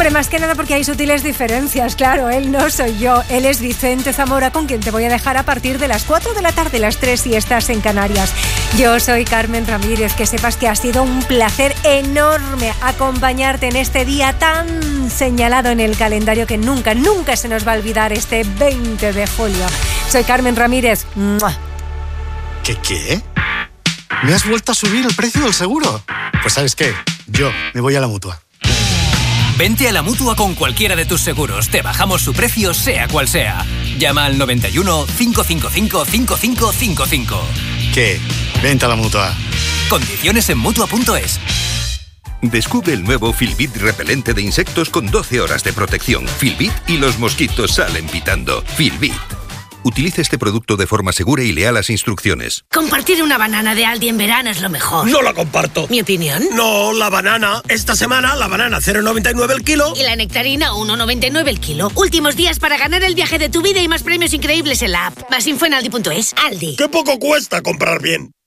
Hombre, más que nada porque hay sutiles diferencias, claro, él no soy yo, él es Vicente Zamora, con quien te voy a dejar a partir de las 4 de la tarde, las 3 si estás en Canarias. Yo soy Carmen Ramírez, que sepas que ha sido un placer enorme acompañarte en este día tan señalado en el calendario que nunca se nos va a olvidar, este 20 de julio. Soy Carmen Ramírez. ¡Mua! ¿Qué? ¿Me has vuelto a subir el precio del seguro? Pues ¿sabes qué? Yo me voy a la Mutua. Vente a la Mutua con cualquiera de tus seguros. Te bajamos su precio, sea cual sea. Llama al 91 555 5555. ¿Qué? Vente a la Mutua. Condiciones en Mutua.es. Descubre el nuevo Filbit repelente de insectos con 12 horas de protección. Filbit y los mosquitos salen pitando. Filbit. Utilice este producto de forma segura y lea las instrucciones. Compartir una banana de Aldi en verano es lo mejor. No la comparto. ¿Mi opinión? No, la banana. Esta semana la banana 0,99 el kilo. Y la nectarina 1,99 el kilo. Últimos días para ganar el viaje de tu vida y más premios increíbles en la app. Más info en Aldi.es. Aldi. ¡Qué poco cuesta comprar bien!